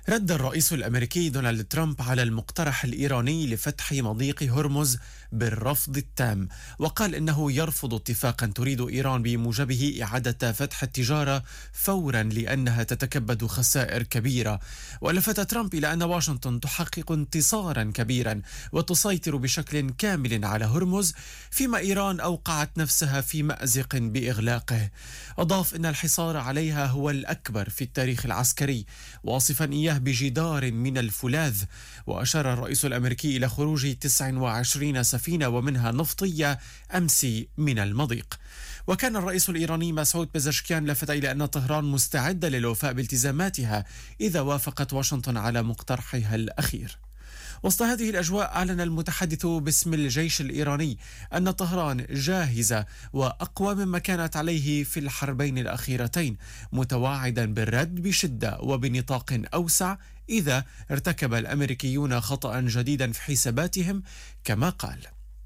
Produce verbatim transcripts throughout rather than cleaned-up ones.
رد الرئيس الأمريكي دونالد ترامب على المقترح الإيراني لفتح مضيق هرمز بالرفض التام، وقال إنه يرفض اتفاقا تريد إيران بموجبه إعادة فتح التجارة فورا لأنها تتكبد خسائر كبيرة. ولفت ترامب إلى أن واشنطن تحقق انتصارا كبيرا وتسيطر بشكل كامل على هرمز، فيما إيران أوقعت نفسها في مأزق بإغلاقه. أضاف إن الحصار عليها هو الأكبر في التاريخ العسكري، واصفا إياه بجدار من الفولاذ. وأشار الرئيس الأمريكي إلى خروج تسع وعشرين سفينة ومنها نفطية أمس من المضيق. وكان الرئيس الإيراني مسعود بزشكيان لفت إلى أن طهران مستعدة للوفاء بالتزاماتها إذا وافقت واشنطن على مقترحها الأخير. وسط هذه الأجواء أعلن المتحدث باسم الجيش الإيراني أن طهران جاهزة وأقوى مما كانت عليه في الحربين الأخيرتين، متواعدا بالرد بشدة وبنطاق أوسع إذا ارتكب الأمريكيون خطأ جديدا في حساباتهم كما قال.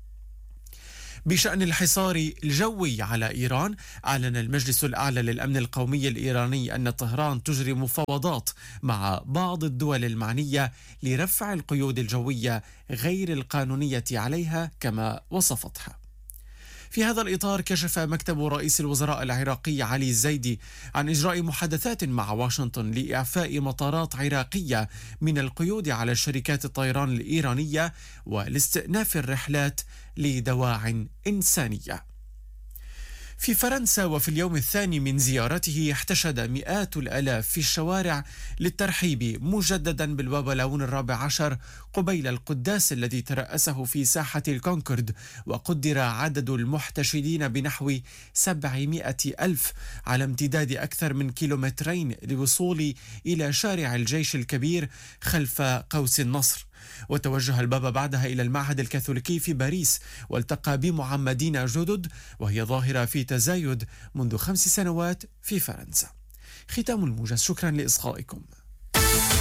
بشأن الحصار الجوي على إيران، أعلن المجلس الأعلى للأمن القومي الإيراني أن طهران تجري مفاوضات مع بعض الدول المعنية لرفع القيود الجوية غير القانونية عليها كما وصفتها. في هذا الإطار، كشف مكتب رئيس الوزراء العراقي علي الزيدي عن إجراء محادثات مع واشنطن لإعفاء مطارات عراقية من القيود على شركات الطيران الإيرانية ولاستئناف الرحلات لدواع إنسانية. في فرنسا، وفي اليوم الثاني من زيارته، احتشد مئات الآلاف في الشوارع للترحيب مجددا بالبابا لاون الرابع عشر قبيل القداس الذي ترأسه في ساحة الكونكورد، وقدر عدد المحتشدين بنحو سبعمائة ألف على امتداد أكثر من كيلومترين للوصول إلى شارع الجيش الكبير خلف قوس النصر. وتوجه البابا بعدها إلى المعهد الكاثوليكي في باريس والتقى بمعمدين جدد، وهي ظاهرة في تزايد منذ خمس سنوات في فرنسا. ختام الموجز، شكرا لإصغائكم.